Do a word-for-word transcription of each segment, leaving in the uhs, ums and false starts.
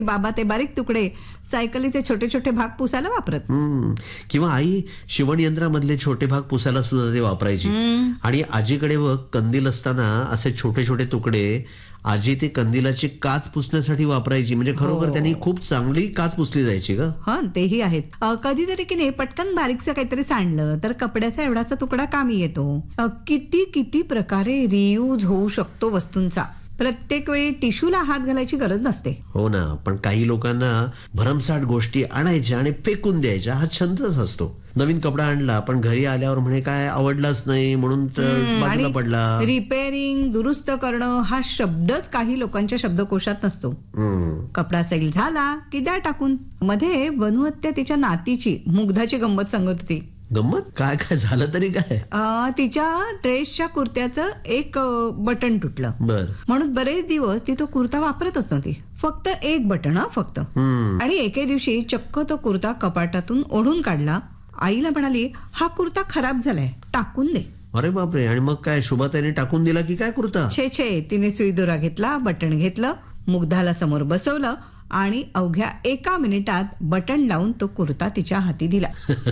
बाबा ते बारीक तुकडे सायकलीचे छोटे छोटे भाग पुसायला वापरत. हम्म. किंवा आई शिवण यंत्रामधले छोटे भाग पुसायला सुद्धा ते वापरायची. आणि आजीकडे व कंदील असताना असे छोटे छोटे तुकडे आजी ते कंदिलाची काच पुसण्यासाठी वापरायची. म्हणजे खरोखर त्यांनी खूप चांगली काच पुसली जायची का. हा तेही आहेत. कधीतरी की नाही पटकन बारीकचं काहीतरी सांडलं तर कपड्याचा एवढाचा तुकडा कामी येतो. अ, किती किती प्रकारे रियूज होऊ शकतो वस्तूंचा. प्रत्येक वेळी टिश्यूला हात घालायची गरज नसते. हो ना. पण काही लोकांना भरमसाठ गोष्टी आणायच्या आणि फेकून द्यायच्या हा छंदच असतो. नवीन कपडा आणला पण घरी आल्यावर म्हणे काय आवडलाच नाही म्हणून तर बाजूला पडला. रिपेअरिंग दुरुस्त करणं हा शब्दच काही लोकांच्या शब्दकोशात नसतो. कपडा सैल झाला की द्या टाकून. मध्ये वनहत्या तिच्या नातीची मुग्धाची गंमत सांगत होती. गंमत काय काय झालं तरी काय. अ, तिच्या ड्रेसच्या कुर्त्याचं एक अ, बटन तुटलं. बर. म्हणून बरेच दिवस ती तो कुर्ता वापरतच नव्हती. फक्त एक बटन हा फक्त. आणि एके दिवशी चक्क तो कुर्ता कपाटातून ओढून काढला. आईला म्हणाली हा कुर्ता खराब झालाय टाकून दे. अरे बापरे. आणि मग काय शुभाताईने टाकून दिला की काय कुर्ता. छे छे. तिने सुईदोरा घेतला, बटन घेतलं, मुग्धाला समोर बसवलं आणि अवघ्या एका मिनिटात बटन लावून तो कुर्ता तिच्या हाती दिला.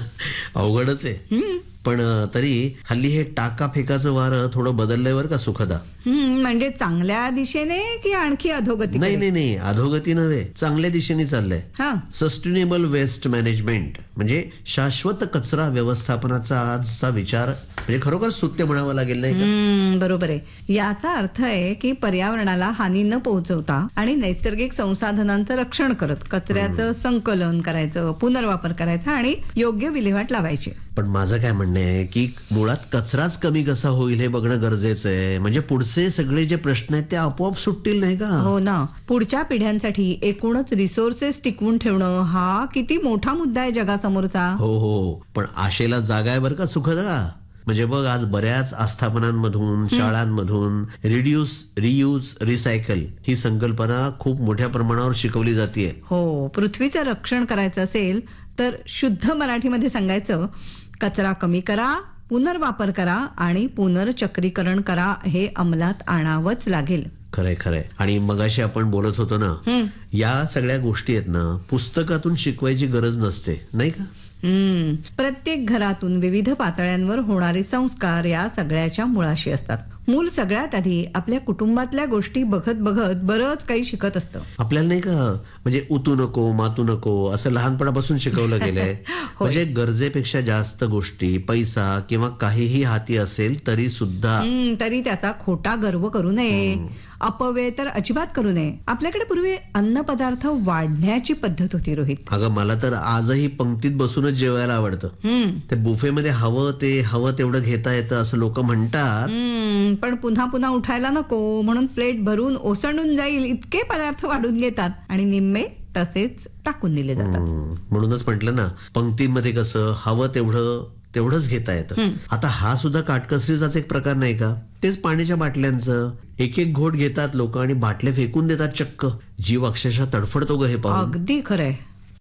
अवघडच आहे. पण तरी हल्ली हे टाका फेकाचं वारं थोडं बदललंय बरं का सुखदा. म्हणजे चांगल्या दिशेने की आणखी अधोगती. नाही नाही नाही अधोगती नव्हे, चांगल्या दिशेने चाललंय. सस्टेनेबल वेस्ट मॅनेजमेंट म्हणजे शाश्वत कचरा व्यवस्थापनाचा आजचा विचार म्हणजे खरोखर स्तुत्य म्हणावं लागेल नाही का. बरोबर आहे. याचा अर्थ आहे की पर्यावरणाला हानी न पोहोचवता आणि नैसर्गिक संसाधनांचं रक्षण करत कचऱ्याचं संकलन करायचं, पुनर्वापर करायचा आणि योग्य विल्हेवाट लावायची. पण माझं काय म्हणणं आहे की मुळात कचराच कमी कसा होईल हे बघणं गरजेचं आहे. म्हणजे पुढचे सगळे जे प्रश्न आहेत ते आपोआप सुटतील नाही का. हो ना. पुढच्या पिढ्यांसाठी एकूणच रिसोर्सेस टिकवून ठेवणं हा किती मोठा मुद्दा आहे जगासमोरचा. हो हो. पण आशेला जागा आहे बरं का सुखदा. म्हणजे बघ आज बऱ्याच आस्थापनांमधून शाळांमधून रिड्यूस रियूज रिसायकल ही संकल्पना खूप मोठ्या प्रमाणावर शिकवली जाते. हो. पृथ्वीचं रक्षण करायचं असेल तर शुद्ध मराठीमध्ये सांगायचं कचरा कमी करा, पुनर्वापर करा आणि पुनर्चक्रीकरण करा हे अंमलात आणावंच लागेल. खरंय खरंय. आणि मगाशी आपण बोलत होतो ना या सगळ्या गोष्टी आहेत ना पुस्तकातून शिकवायची गरज नसते नाही का. हम्म. प्रत्येक घरातून विविध पातळ्यांवर होणारे संस्कार या सगळ्याच्या मुळाशी असतात. मूल सगळ्यात आधी आपल्या कुटुंबातल्या गोष्टी बघत बघत बरंच काही शिकत असतं. आपल्याला नाही का म्हणजे उतू नको मातू नको असं लहानपणापासून शिकवलं गेलंय. म्हणजे गरजेपेक्षा जास्त गोष्टी पैसा किंवा काहीही हाती असेल तरी सुद्धा तरी त्याचा खोटा गर्व करू नये, अपव्यय तर अजिबात करू नये. आपल्याकडे पूर्वी अन्न पदार्थ वाढण्याची पद्धत होती रोहित. अगं मला तर आजही पंक्तीत बसूनच जेवायला आवडतं. ते बुफेमध्ये हवं ते हवं तेवढं घेता येतं असं लोक म्हणतात. पण पुन्हा पुन्हा उठायला नको म्हणून प्लेट भरून ओसंडून जाईल इतके पदार्थ वाढून घेतात आणि निम्मे तसेच टाकून दिले जातात. म्हणूनच म्हटलं ना पंक्तीमध्ये कसं हवं तेवढं तेवढंच घेता येतं. आता हा सुद्धा काटकसरीचाच एक प्रकार नाही का. तेच पाण्याच्या बाटल्यांचं एक एक घोट घेतात लोक आणि बाटल्या फेकून देतात चक्क. जीव अक्षरशः तडफडतो ग हे पाहून. अगदी खरंय.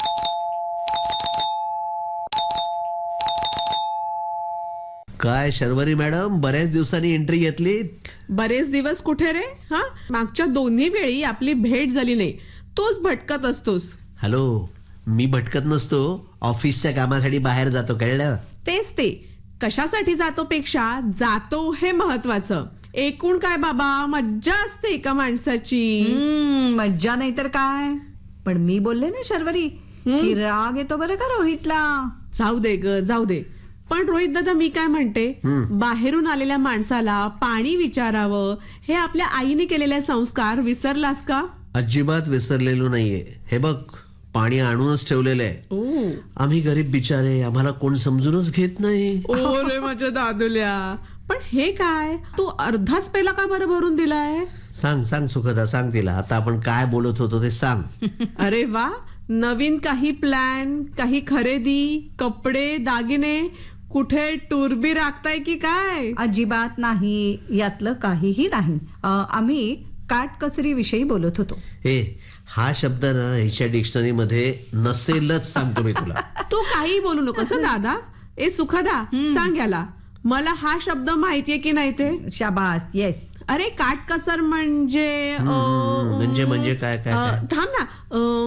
काय शर्वरी मॅडम बऱ्याच दिवसांनी एंट्री घेतली. बरेच दिवस कुठे रे. हा मागच्या दोन्ही वेळी आपली भेट झाली नाही. तोच भटकत असतोस. हॅलो मी भटकत नसतो, ऑफिसच्या कामासाठी बाहेर जातो कळलं. तेच ते कशासाठी जातो पेक्षा जातो हे महत्वाचं. एकूण काय बाबा मज्जा असते एका माणसाची. मज्जा नाही तर काय. पण मी बोलले ना शर्वरी की राग येतो बरं का रोहितला. जाऊ दे ग जाऊ दे. पण रोहित दादा मी काय म्हणते बाहेरून आलेल्या माणसाला पाणी विचारावं हे आपल्या आईने केलेले संस्कार विसरलास का. अजिबात विसरलेलो नाहीये. हे बघ पाणी आणूनच ठेवलेलं आहे. आम्ही गरीब बिचारे आम्हाला कोण समजूनच घेत नाही. ओ रे माझ्या दादुल्या. पण हे काय तू अर्धाच पेला का बरं भरून दिलाय. सांग सांग सुखदा सांग तिला. आता आपण काय बोलत होतो ते सांग. अरे वा. नवीन काही प्लॅन, काही खरेदी, कपडे, दागिने, कुठे टूर बी राखताय की काय. अजिबात नाही. यातलं काहीही नाही. आम्ही काटकसरी विषयी बोलत होतो. ए हा शब्द ना ह्याच्या डिक्शनरी मध्ये नसेलच सांगतो मी तुला. तू काही बोलू नकोस दादा. ए सुखदा सांग याला मला हा शब्द माहितीये की नाही ते. शाबास. येस अरे काटकसर म्हणजे अ, म्हणजे म्हणजे काय काय अ, काय थांब ना अ,